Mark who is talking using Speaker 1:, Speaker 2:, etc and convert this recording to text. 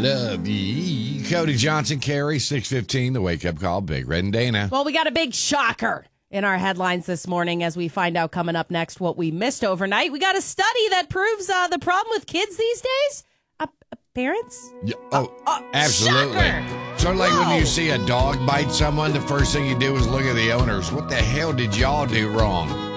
Speaker 1: love you. Cody Johnson, Carrie, 6:15, the wake-up call, Big Red and Dana.
Speaker 2: Well, we got a big shocker in our headlines this morning as we find out coming up next what we missed overnight. We got a study that proves the problem with kids these days. Parents?
Speaker 1: Yeah, absolutely.
Speaker 2: Shocker.
Speaker 1: So like when you see a dog bite someone, the first thing you do is look at the owners. What the hell did y'all do wrong?